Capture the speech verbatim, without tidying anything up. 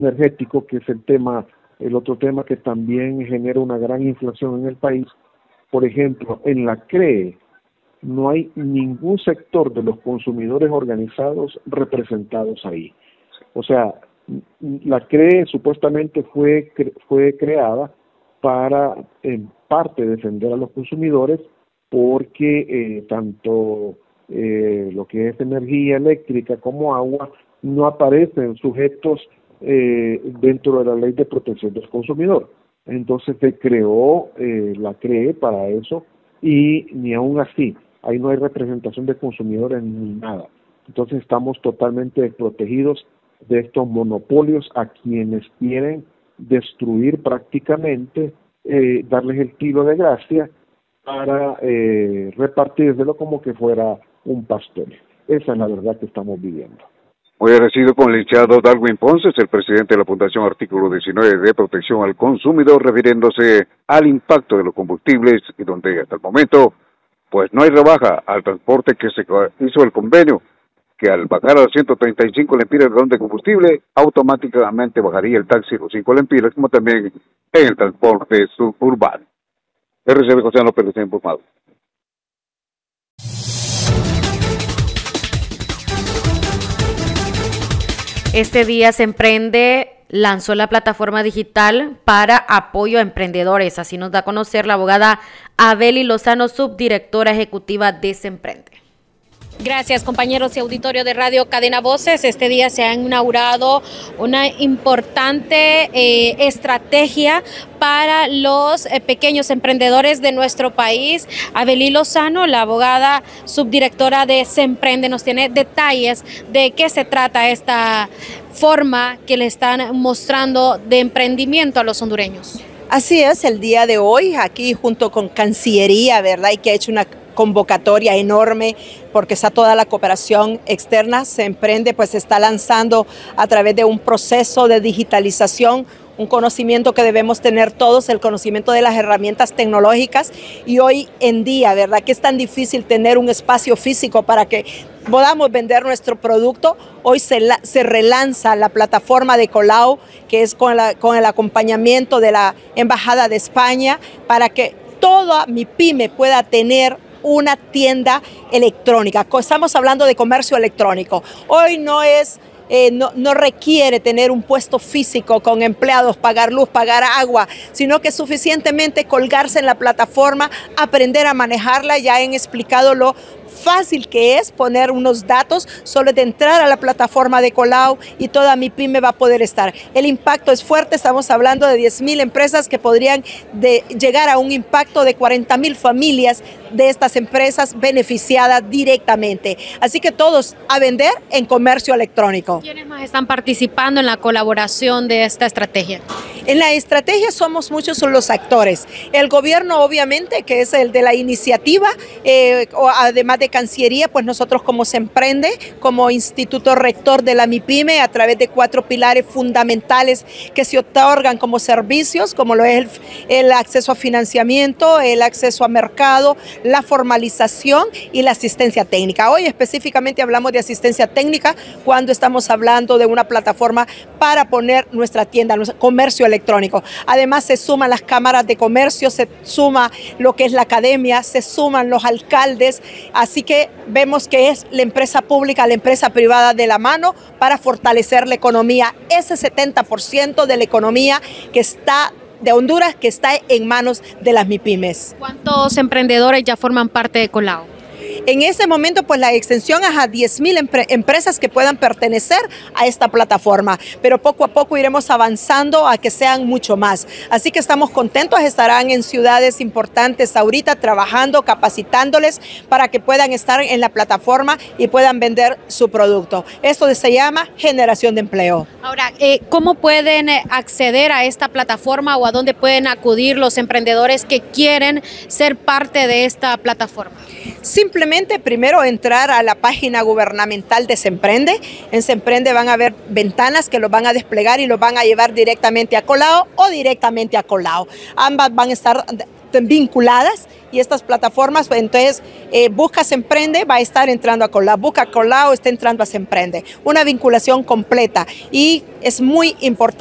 energético, que es el tema, el otro tema que también genera una gran inflación en el país. Por ejemplo, en la C R E E no hay ningún sector de los consumidores organizados representados ahí. O sea, la C R E E supuestamente fue, fue creada para, en parte, defender a los consumidores, porque eh, tanto eh, lo que es energía eléctrica como agua no aparecen sujetos eh, dentro de la Ley de Protección del Consumidor. Entonces se creó eh, la C R E E para eso, y ni aún así, ahí no hay representación de consumidores ni nada. Entonces estamos totalmente desprotegidos de estos monopolios a quienes quieren destruir prácticamente, eh, darles el tiro de gracia para eh, repartírselo como que fuera un pastel. Esa es la verdad que estamos viviendo. Hoy ha sido con el licenciado Darwin Ponce, el presidente de la Fundación Artículo diecinueve de Protección al Consumidor, refiriéndose al impacto de los combustibles, y donde hasta el momento pues no hay rebaja al transporte, que se hizo el convenio, que al bajar a los ciento treinta y cinco lempiras el galón de combustible, automáticamente bajaría el taxi a los cinco lempiras, como también en el transporte suburbano. R C B José López está informado. Este día Se Emprende lanzó la plataforma digital para apoyo a emprendedores. Así nos da a conocer la abogada Abeli Lozano, subdirectora ejecutiva de Se Emprende. Gracias, compañeros y auditorio de Radio Cadena Voces. Este día se ha inaugurado una importante eh, estrategia para los eh, pequeños emprendedores de nuestro país. Abeli Lozano, la abogada subdirectora de Se Emprende, nos tiene detalles de qué se trata esta forma que le están mostrando de emprendimiento a los hondureños. Así es, el día de hoy, aquí junto con Cancillería, ¿verdad? Y que ha hecho una convocatoria enorme porque está toda la cooperación externa. Se Emprende pues está lanzando a través de un proceso de digitalización, un conocimiento que debemos tener todos, el conocimiento de las herramientas tecnológicas, y hoy en día, ¿verdad? Que es tan difícil tener un espacio físico para que podamos vender nuestro producto. Hoy se, la, se relanza la plataforma de Colau, que es con, la, con el acompañamiento de la Embajada de España, para que toda mi pyme pueda tener una tienda electrónica. Estamos hablando de comercio electrónico. Hoy no es, eh, no, no requiere tener un puesto físico con empleados, pagar luz, pagar agua, sino que suficientemente colgarse en la plataforma, aprender a manejarla. Ya han explicado lo fácil que es poner unos datos, solo de entrar a la plataforma de Colau y toda mi pyme va a poder estar. El impacto es fuerte, estamos hablando de diez mil empresas que podrían de llegar a un impacto de cuarenta mil familias de estas empresas beneficiadas directamente. Así que todos a vender en comercio electrónico. ¿Quiénes más están participando en la colaboración de esta estrategia? En la estrategia somos muchos los actores. El gobierno, obviamente, que es el de la iniciativa, eh, además de Cancillería, pues nosotros como Se Emprende, como Instituto Rector de la MIPYME, a través de cuatro pilares fundamentales que se otorgan como servicios, como lo es el, el acceso a financiamiento, el acceso a mercado, la formalización y la asistencia técnica. Hoy específicamente hablamos de asistencia técnica cuando estamos hablando de una plataforma para poner nuestra tienda, nuestro comercio electrónico. Además se suman las cámaras de comercio, se suma lo que es la academia, se suman los alcaldes, así que vemos que es la empresa pública, la empresa privada de la mano para fortalecer la economía, ese setenta por ciento de la economía que está de Honduras, que está en manos de las MIPYMES. ¿Cuántos emprendedores ya forman parte de Colau? En ese momento, pues la extensión es a diez mil empre- empresas que puedan pertenecer a esta plataforma, pero poco a poco iremos avanzando a que sean mucho más. Así que estamos contentos, estarán en ciudades importantes ahorita trabajando, capacitándoles para que puedan estar en la plataforma y puedan vender su producto. Esto se llama generación de empleo. Ahora, eh, ¿cómo pueden acceder a esta plataforma o a dónde pueden acudir los emprendedores que quieren ser parte de esta plataforma? Simplemente primero entrar a la página gubernamental de Se Emprende. En Se Emprende van a haber ventanas que los van a desplegar y los van a llevar directamente a Colau o directamente a Colau. Ambas van a estar vinculadas y estas plataformas, pues, entonces eh, Busca Se Emprende va a estar entrando a Colao, Busca Colao está entrando a Se Emprende, una vinculación completa y es muy importante.